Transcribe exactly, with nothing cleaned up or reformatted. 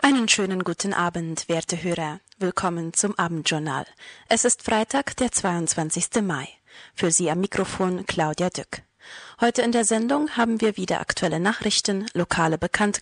Einen schönen guten Abend, werte Hörer. Willkommen zum Abendjournal. Es ist Freitag, der zweiundzwanzigste Mai. Für Sie am Mikrofon Claudia Dück. Heute in der Sendung haben wir wieder aktuelle Nachrichten, lokale Bekanntmachungen